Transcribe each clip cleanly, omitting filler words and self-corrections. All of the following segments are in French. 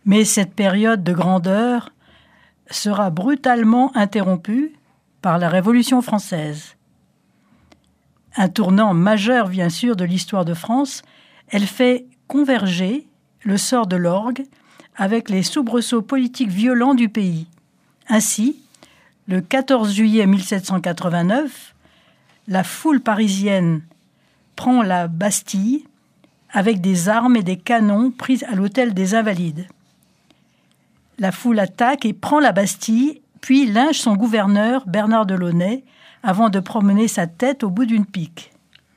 Mais cette période de grandeur sera brutalement interrompue par la Révolution française. Un tournant majeur, bien sûr, de l'histoire de France, elle fait converger le sort de l'orgue avec les soubresauts politiques violents du pays. Ainsi, le 14 juillet 1789, la foule parisienne prend la Bastille avec des armes et des canons pris à l'hôtel des Invalides. La foule attaque et prend la Bastille, puis lynche son gouverneur, Bernard Delaunay, avant de promener sa tête au bout d'une pique.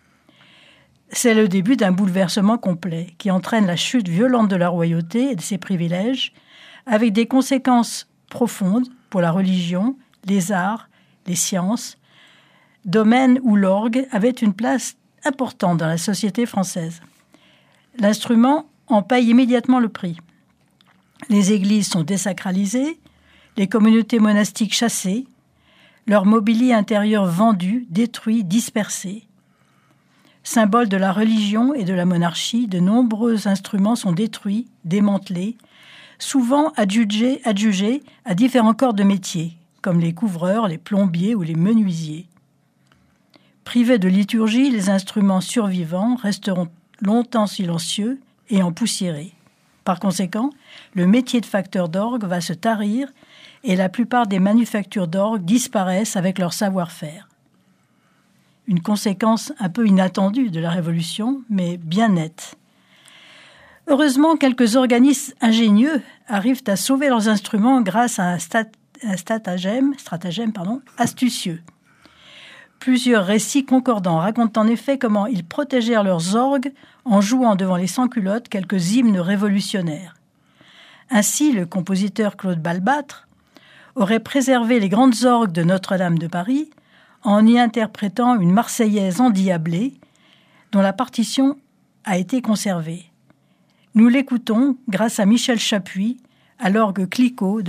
C'est le début d'un bouleversement complet qui entraîne la chute violente de la royauté et de ses privilèges, avec des conséquences profondes pour la religion, les arts, les sciences, domaine où l'orgue avait une place importante dans la société française. L'instrument en paye immédiatement le prix. Les églises sont désacralisées, les communautés monastiques chassées, leur mobilier intérieur vendu, détruit, dispersé. Symbole de la religion et de la monarchie, de nombreux instruments sont détruits, démantelés, souvent adjugés à différents corps de métier, comme les couvreurs, les plombiers ou les menuisiers. Privés de liturgie, les instruments survivants resteront longtemps silencieux et empoussiérés. Par conséquent, le métier de facteur d'orgue va se tarir et la plupart des manufactures d'orgue disparaissent avec leur savoir-faire. Une conséquence un peu inattendue de la Révolution, mais bien nette. Heureusement, quelques organismes ingénieux arrivent à sauver leurs instruments grâce à un stratagème astucieux. Plusieurs récits concordants racontent en effet comment ils protégèrent leurs orgues en jouant devant les sans-culottes quelques hymnes révolutionnaires. Ainsi, le compositeur Claude Balbâtre aurait préservé les grandes orgues de Notre-Dame de Paris en y interprétant une Marseillaise endiablée dont la partition a été conservée. Nous l'écoutons grâce à Michel Chapuis à l'orgue Clicquot